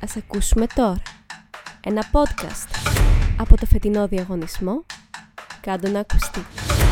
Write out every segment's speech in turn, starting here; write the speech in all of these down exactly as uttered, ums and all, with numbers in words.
Ας ακούσουμε τώρα ένα podcast από το φετινό διαγωνισμό «Κάντο να ακουστεί».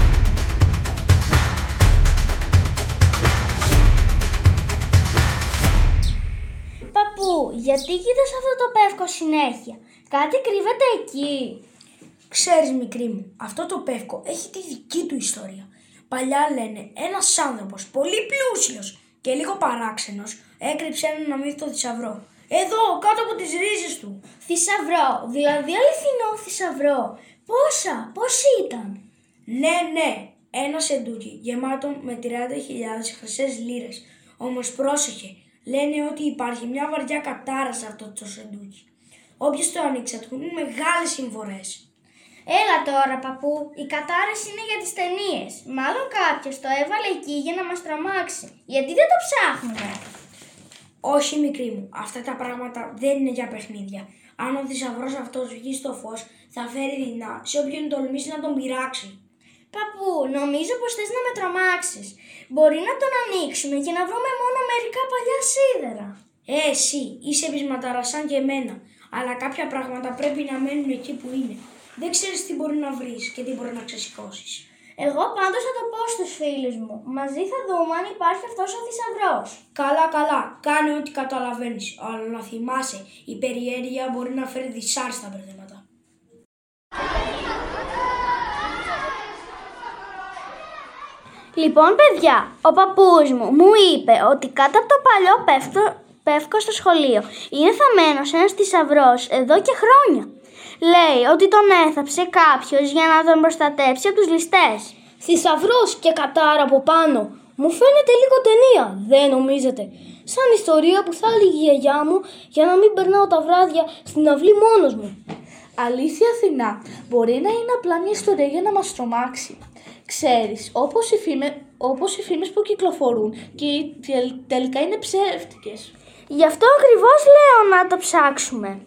Παππού, γιατί κοίτας αυτό το πεύκο συνέχεια? Κάτι κρύβεται εκεί. Ξέρεις, μικρή μου, αυτό το πεύκο έχει τη δική του ιστορία. Παλιά λένε ένας άνθρωπος πολύ πλούσιος και λίγο παράξενος έκρυψε έναν αμύθιτο θησαυρό. Εδώ, κάτω από τις ρίζες του. Θησαυρό, δηλαδή αληθινό θησαυρό. Πόσα, πώς ήταν? Ναι, ναι, ένα σεντούκι γεμάτο με τριάντα χιλιάδες χρυσές λίρες. Όμως πρόσεχε, λένε ότι υπάρχει μια βαριά κατάρα σε αυτό το σεντούκι. Όποιος το ανοίξει θα του είναι μεγάλες συμφορές. Έλα τώρα, παππού, οι κατάρες είναι για τις ταινίες. Μάλλον κάποιος το έβαλε εκεί για να μας τρομάξει. Γιατί δεν το ψάχνουμε? Όχι, μικρή μου, αυτά τα πράγματα δεν είναι για παιχνίδια. Αν ο θησαυρός αυτός βγει στο φως, θα φέρει δεινά σε όποιον τολμήσει να τον πειράξει. Παππού, νομίζω πως θες να με τρομάξεις. Μπορεί να τον ανοίξουμε και να βρούμε μόνο μερικά παλιά σίδερα. Ε, εσύ, είσαι πεισματαράς σαν και εμένα, αλλά κάποια πράγματα πρέπει να μένουν εκεί που είναι. Δεν ξέρεις τι μπορεί να βρεις και τι μπορεί να ξεσηκώσεις. Εγώ πάντως θα το πω στους φίλους μου. Μαζί θα δούμε αν υπάρχει αυτός ο θησαυρός. Καλά, καλά. Κάνε ό,τι καταλαβαίνεις. Αλλά να θυμάσαι, η περιέργεια μπορεί να φέρει δυσάρεστα μπερδέματα. Λοιπόν, παιδιά, ο παππούς μου μου είπε ότι κάτω από το παλιό πεύκο, πεύκο στο σχολείο είναι θαμμένος ένας θησαυρός εδώ και χρόνια. Λέει ότι τον έθαψε κάποιος για να τον προστατέψει από τους ληστές. Θησαυρός και κατάρα από πάνω. Μου φαίνεται λίγο ταινία, δεν νομίζετε? Σαν ιστορία που θα έλεγε η γιαγιά μου για να μην περνάω τα βράδια στην αυλή μόνος μου. Αλήθεια, Αθηνά, μπορεί να είναι απλά μια ιστορία για να μας τρομάξει. Ξέρεις, όπως οι, φήμε, όπως οι φήμες που κυκλοφορούν και τελικά είναι ψεύτικες. Γι' αυτό ακριβώς λέω να το ψάξουμε.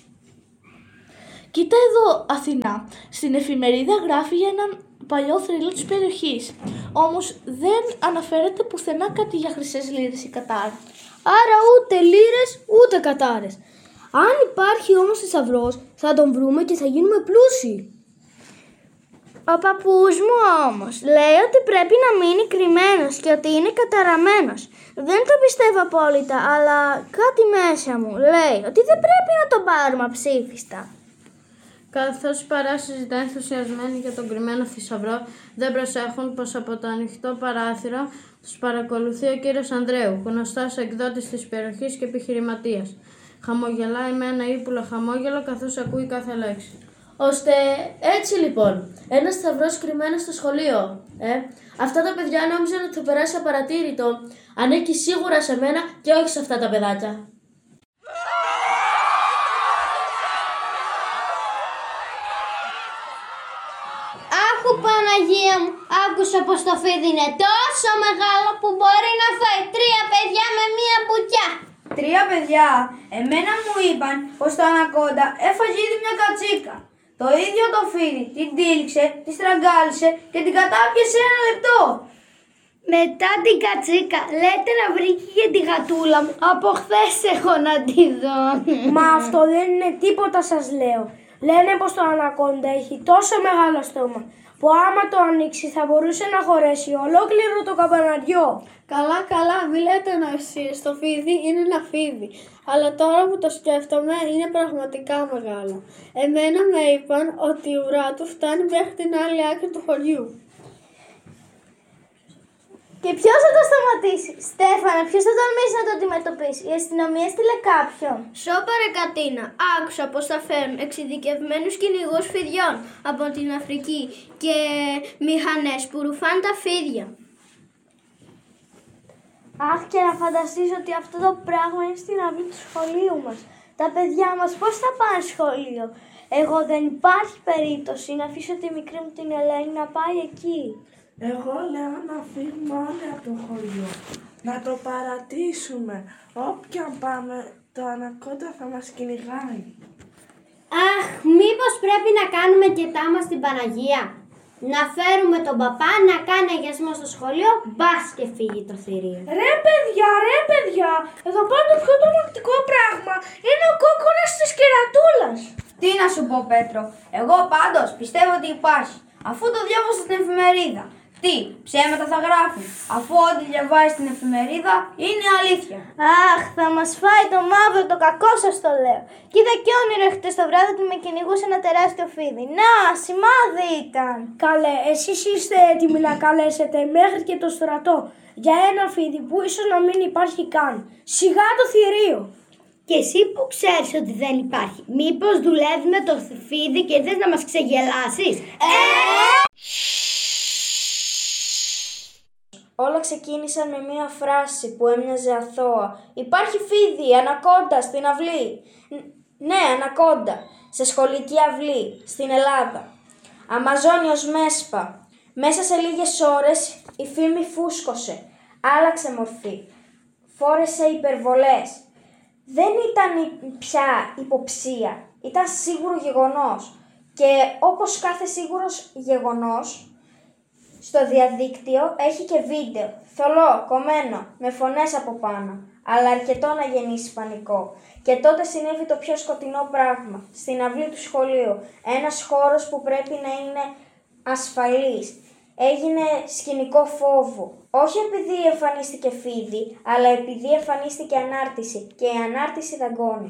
Κοίτα εδώ, Αθηνά, στην εφημερίδα γράφει για έναν παλιό θρύλο της περιοχής. Όμως δεν αναφέρεται πουθενά κάτι για χρυσές λίρες ή κατάρα. Άρα ούτε λίρες ούτε κατάρες. Αν υπάρχει όμως θησαυρός, θα τον βρούμε και θα γίνουμε πλούσιοι. Ο παππούς μου όμως λέει ότι πρέπει να μείνει κρυμμένος και ότι είναι καταραμένος. Δεν το πιστεύω απόλυτα, αλλά κάτι μέσα μου λέει ότι δεν πρέπει να τον πάρουμε αψήφιστα. Καθώς οι παρά συζητά ενθουσιασμένοι για τον κρυμμένο θησαυρό, δεν προσέχουν πως από το ανοιχτό παράθυρο τους παρακολουθεί ο κύριος Ανδρέου, γνωστός εκδότης της περιοχής και επιχειρηματίας. Χαμογελάει με ένα ύπουλο χαμόγελο καθώς ακούει κάθε λέξη. Ώστε έτσι λοιπόν, ένας θησαυρός κρυμμένος στο σχολείο. Ε, αυτά τα παιδιά νόμιζαν ότι θα περάσει απαρατήρητο. Ανήκει σίγουρα σε μένα και όχι σε αυτά τα παιδάκια. Άχου Παναγία μου, άκουσα πως το φίδι είναι τόσο μεγάλο που μπορεί να φάει τρία παιδιά με μία μπουκιά. Τρία παιδιά, εμένα μου είπαν πως το ανακόντα έφαγε ήδη μια κατσίκα. Το ίδιο το φίδι την τύλιξε, τη στραγγάλισε και την κατάπιασε ένα λεπτό. Μετά την κατσίκα, λέτε να βρήκε και τη γατούλα μου. Από χθες έχω να τη δω. Μα αυτό δεν είναι τίποτα, σας λέω. Λένε πως το ανακόντα έχει τόσο μεγάλο στόμα που άμα το ανοίξει θα μπορούσε να χωρέσει ολόκληρο το καμπαναριό. Καλά, καλά, μη λέτε νοησίες. Το φίδι είναι ένα φίδι. Αλλά τώρα που το σκέφτομαι είναι πραγματικά μεγάλο. Εμένα με είπαν ότι η ουρά του φτάνει μέχρι την άλλη άκρη του χωριού. Και ποιος θα το σταματήσει? Στέφανε, ποιος θα τολμήσει να το αντιμετωπίσει? Η αστυνομία στείλε κάποιον. Σώπα ρε Κατίνα, άκουσα πως θα φέρουν εξειδικευμένους κυνηγούς φιδιών από την Αφρική και μηχανές που ρουφάνε τα φίδια. Αχ, και να φανταστείς ότι αυτό το πράγμα είναι στην αυλή του σχολείου μας. Τα παιδιά μας πώς θα πάνε σχολείο? Εγώ δεν υπάρχει περίπτωση να αφήσω τη μικρή μου την Ελένη να πάει εκεί. Εγώ λέω να φύγουμε όλοι από το χωριό, να το παρατήσουμε. Όποια πάμε, το ανακόντα θα μας κυνηγάει. Αχ, μήπως πρέπει να κάνουμε και τάμα στην Παναγία? Να φέρουμε τον παπά να κάνει αγιασμό στο σχολείο, μπας και φύγει το θηρίο. Ρε παιδιά, ρε παιδιά, εδώ πάνω το πιο τρομακτικό πράγμα είναι ο κόκκονας της κερατούλας. Τι να σου πω, Πέτρο, εγώ πάντως πιστεύω ότι υπάρχει, αφού το διάβασα στην εφημερίδα. Τι, ψέματα θα γράφουν, αφού ό,τι διαβάζει στην εφημερίδα είναι αλήθεια. Αχ, θα μας φάει το μαύρο, το κακό σας το λέω. Κοίτα και όνειρο χτες το βράδυ που με κυνηγούσε ένα τεράστιο φίδι. Να, σημάδι ήταν. Καλέ, εσείς είστε έτοιμοι να καλέσετε μέχρι και το στρατό για ένα φίδι που ίσως να μην υπάρχει καν. Σιγά το θηρίο. Και εσύ που ξέρεις ότι δεν υπάρχει, μήπως δουλεύεις με το φίδι και θες να μας ξεγελάσεις? Ε! Όλα ξεκίνησαν με μία φράση που έμοιαζε αθώα. Υπάρχει φίδι, ανακόντα στην αυλή. Ναι, ανακόντα, σε σχολική αυλή, στην Ελλάδα. Αμαζόνιος Μέσπα. Μέσα σε λίγες ώρες η φήμη φούσκωσε. Άλλαξε μορφή. Φόρεσε υπερβολές. Δεν ήταν πια υποψία. Ήταν σίγουρο γεγονός. Και όπως κάθε σίγουρος γεγονός, στο διαδίκτυο έχει και βίντεο, θολό, κομμένο, με φωνές από πάνω, αλλά αρκετό να γεννήσει πανικό. Και τότε συνέβη το πιο σκοτεινό πράγμα, στην αυλή του σχολείου, ένας χώρος που πρέπει να είναι ασφαλής. Έγινε σκηνικό φόβου, όχι επειδή εμφανίστηκε φίδι, αλλά επειδή εμφανίστηκε ανάρτηση και η ανάρτηση δαγκώνει.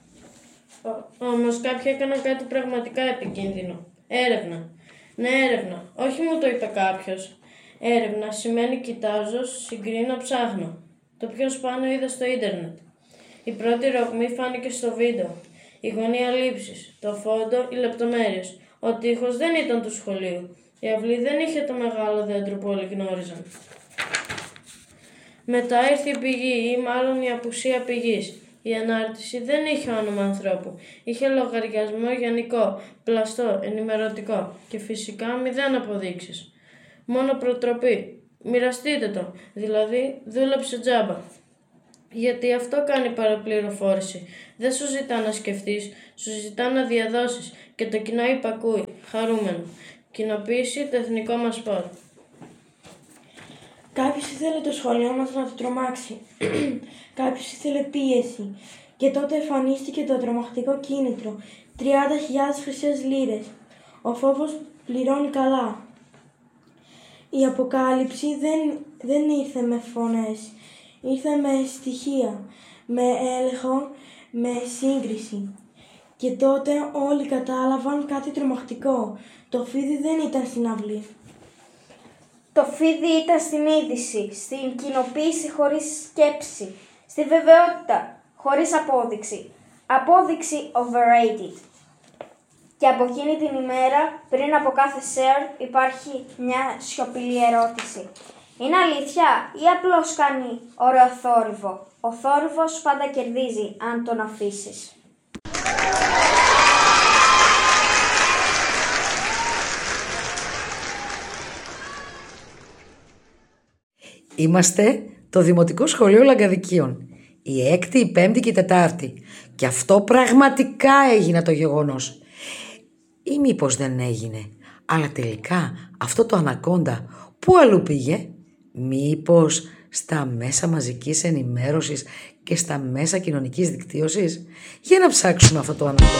Όμως κάποιοι έκαναν κάτι πραγματικά επικίνδυνο. Έρευνα. Ναι, έρευνα. Όχι μου το είπε κάποιος. Έρευνα σημαίνει κοιτάζω, συγκρίνω, ψάχνω. Το πιο σπάνιο είδα στο ίντερνετ. Η πρώτη ρογμή φάνηκε στο βίντεο. Η γωνία λήψης, το φόντο, οι λεπτομέρειες. Ο τοίχος δεν ήταν του σχολείου. Η αυλή δεν είχε το μεγάλο δέντρο που όλοι γνώριζαν. Μετά ήρθε η πηγή ή μάλλον η απουσία πηγής. Η ανάρτηση δεν είχε όνομα ανθρώπου. Είχε λογαριασμό γενικό, πλαστό, ενημερωτικό και φυσικά μηδέν αποδείξεις. Μόνο προτροπή. Μοιραστείτε το, δηλαδή δούλεψε τζάμπα. Γιατί αυτό κάνει παραπληροφόρηση. Δεν σου ζητά να σκεφτείς, σου ζητά να διαδώσεις και το κοινό υπακούει, χαρούμενο. Κοινοποίηση το εθνικό μας σπορ. Κάποιος ήθελε το σχολείο μας να το τρομάξει. Κάποιος ήθελε πίεση. Και τότε εμφανίστηκε το τρομακτικό κίνητρο. τριάντα χιλιάδες χρυσές λίρες. Ο φόβος πληρώνει καλά. Η αποκάλυψη δεν, δεν ήρθε με φωνές. Ήρθε με στοιχεία, με έλεγχο, με σύγκριση. Και τότε όλοι κατάλαβαν κάτι τρομακτικό. Το φίδι δεν ήταν στην αυλή. Το φίδι ήταν στην είδηση, στην κοινοποίηση χωρίς σκέψη, στη βεβαιότητα, χωρίς απόδειξη. Απόδειξη overrated. Και από εκείνη την ημέρα, πριν από κάθε share, υπάρχει μια σιωπηλή ερώτηση. Είναι αλήθεια ή απλώς κάνει ωραίο θόρυβο? Ο θόρυβος πάντα κερδίζει αν τον αφήσεις. Είμαστε το Δημοτικό Σχολείο Λαγκαδικίων. Η έκτη, η πέμπτη και η τετάρτη. Και αυτό πραγματικά έγινε το γεγονός. Ή μήπως δεν έγινε? Αλλά τελικά αυτό το ανακόντα πού αλλού πήγε? Μήπως στα μέσα μαζικής ενημέρωσης και στα μέσα κοινωνικής δικτύωσης? Για να ψάξουμε αυτό το ανακόντα.